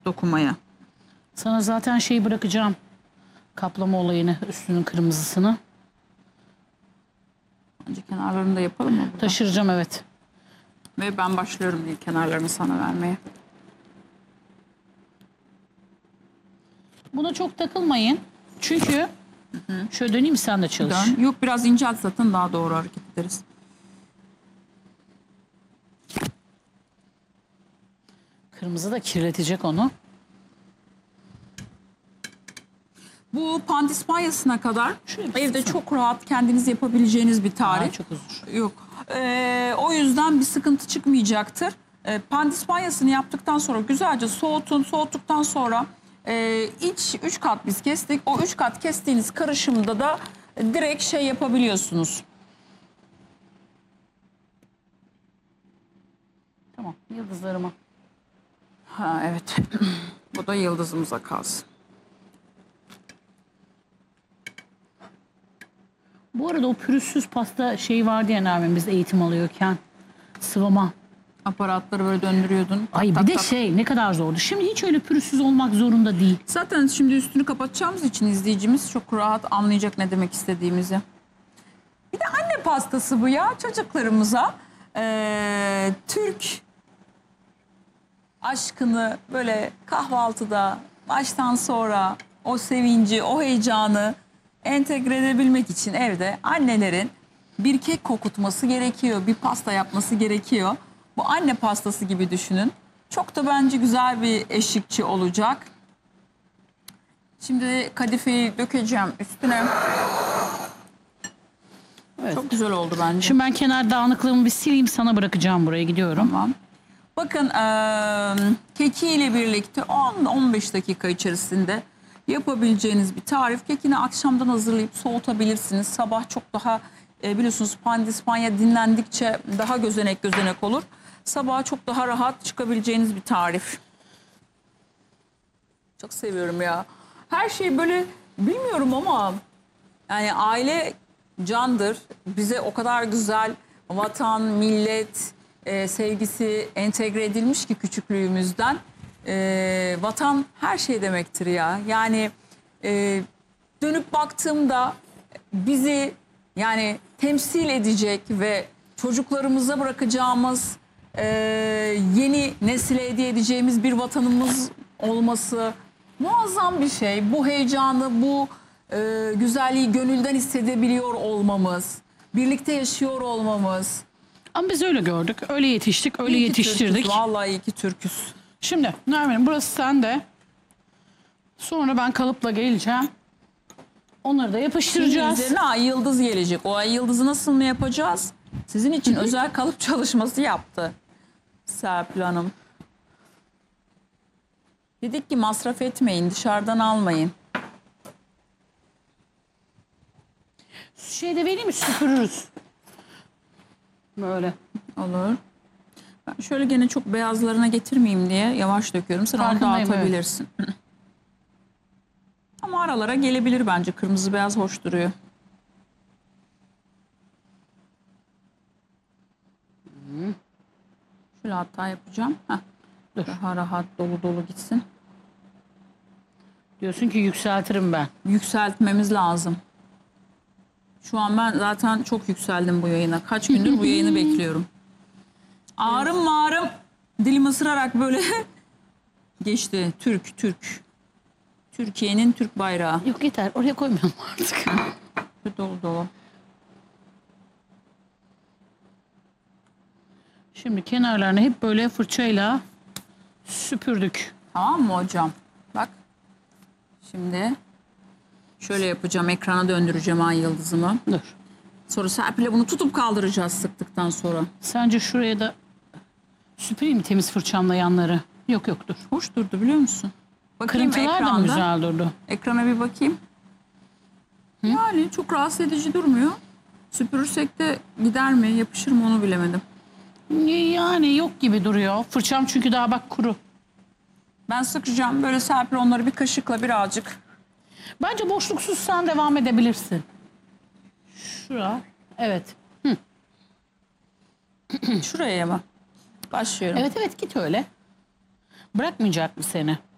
dokumaya. Sana zaten şey bırakacağım. Kaplama olayını, üstünün kırmızısını. Önce kenarlarını da yapalım mı? Taşıracağım, evet. Ve ben başlıyorum diye kenarlarını sana vermeye. Buna çok takılmayın. Çünkü şöyle döneyim, sen de çalış. Dön. Yok, biraz incelt zaten, daha doğru hareket ederiz. Kırmızı da kirletecek onu. Bu pandispanyasına kadar Şöyle bir evde sıksana. çok rahat kendiniz yapabileceğiniz bir tarif. Aa, çok uzun. Yok. O yüzden bir sıkıntı çıkmayacaktır. Pandispanyasını yaptıktan sonra güzelce soğutun. Soğuttuktan sonra iç 3 kat biz kestik. O 3 kat kestiğiniz karışımda da direkt şey yapabiliyorsunuz. Tamam, yıldızlarıma. Ha, evet. Bu da yıldızımıza kalsın. Bu arada o pürüzsüz pasta şeyi vardı ya Nermin, biz eğitim alıyorken. Sıvama. Aparatları böyle döndürüyordun. Tak, Ay bir tak, de tak. şey ne kadar zordu. Şimdi hiç öyle pürüzsüz olmak zorunda değil. Zaten şimdi üstünü kapatacağımız için izleyicimiz çok rahat anlayacak ne demek istediğimizi. Bir de anne pastası bu ya, çocuklarımıza Türk aşkını böyle kahvaltıda baştan sonra o sevinci, o heyecanı entegre edebilmek için evde annelerin bir kek kokutması gerekiyor, bir pasta yapması gerekiyor. Bu anne pastası gibi düşünün. Çok da bence güzel bir eşlikçi olacak. Şimdi kadifeyi dökeceğim üstüne. Evet. Çok güzel oldu bence. Şimdi ben kenar dağınıklığımı bir sileyim, sana bırakacağım, buraya gidiyorum. Tamam. Bakın kekiyle birlikte 10-15 dakika içerisinde yapabileceğiniz bir tarif. Kekini akşamdan hazırlayıp soğutabilirsiniz. Sabah çok daha biliyorsunuz pandispanya dinlendikçe daha gözenek olur. Sabaha çok daha rahat çıkabileceğiniz bir tarif. Çok seviyorum ya. Her şey böyle bilmiyorum ama yani aile candır. Bize o kadar güzel vatan, millet sevgisi entegre edilmiş ki küçüklüğümüzden. Vatan her şey demektir ya. Yani dönüp baktığımda bizi yani temsil edecek ve çocuklarımıza bırakacağımız yeni nesile hediye edeceğimiz bir vatanımız olması muazzam bir şey. Bu heyecanı, bu güzelliği gönülden hissedebiliyor olmamız, birlikte yaşıyor olmamız. Ama biz öyle gördük, öyle yetiştik, öyle İyi ki yetiştirdik. Türküz, vallahi iyi ki Türküz. Şimdi Nermin, burası sende. Sonra ben kalıpla geleceğim. Onları da yapıştıracağız. Üzerine ay yıldız gelecek. O ay yıldızı nasıl mı yapacağız? Sizin için özel kalıp çalışması yaptı Serpil Hanım. Dedik ki masraf etmeyin, dışarıdan almayın. Şeyde vereyim mi, süpürürüz. Böyle. Olur. Ben şöyle gene çok beyazlarına getirmeyeyim diye yavaş döküyorum. Sen onu Farkındayım, dağıtabilirsin. Ama aralara gelebilir bence. Kırmızı beyaz hoş duruyor. Şöyle hatta yapacağım. Heh. Dur. Daha rahat dolu dolu gitsin. Diyorsun ki yükseltirim ben. Yükseltmemiz lazım. Şu an ben zaten çok yükseldim bu yayına. Kaç gündür bu yayını bekliyorum. Ağrım mağrım dilim ısırarak böyle geçti. Türk. Türkiye'nin Türk bayrağı. Yok yeter, oraya koymayalım artık. Dolu dolu. Şimdi kenarlarını hep böyle fırçayla süpürdük. Tamam mı hocam? Bak. Şimdi şöyle yapacağım. Ekrana döndüreceğim ay yıldızımı. Dur. Sonra Serpil'e bunu tutup kaldıracağız sıktıktan sonra. Sence şuraya da süpüreyim mi temiz fırçamla yanları? Yok dur. Hoş durdu biliyor musun? Bakayım Kırıntılar da mı güzel durdu? Ekrana bir bakayım. Yani çok rahatsız edici durmuyor. Süpürürsek de gider mi, yapışır mı onu bilemedim. Yani yok gibi duruyor. Fırçam çünkü daha bak kuru. Ben sıkacağım böyle Serpil onları bir kaşıkla birazcık. Bence boşluksuz sen devam edebilirsin. Şura. Evet. Şuraya mı? Başlıyorum. Evet git öyle. Bırakmayacak mı seni?